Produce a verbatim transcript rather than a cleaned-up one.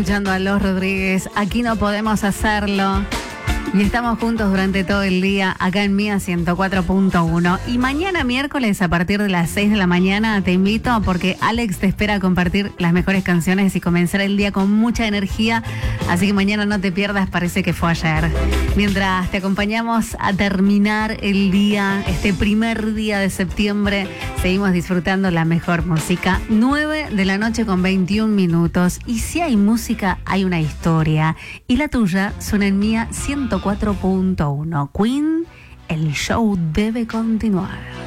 Escuchando a Los Rodríguez, aquí no podemos hacerlo. Y estamos juntos durante todo el día acá en Mía ciento cuatro punto uno. Y mañana miércoles a partir de las seis de la mañana te invito porque Alex te espera a compartir las mejores canciones y comenzar el día con mucha energía. Así que mañana no te pierdas, parece que fue ayer. Mientras te acompañamos a terminar el día, este primer día de septiembre, seguimos disfrutando la mejor música. nueve de la noche con veintiún minutos. Y si hay música, hay una historia. Y la tuya suena en Mía ciento cuatro punto uno. Queen, el show debe continuar.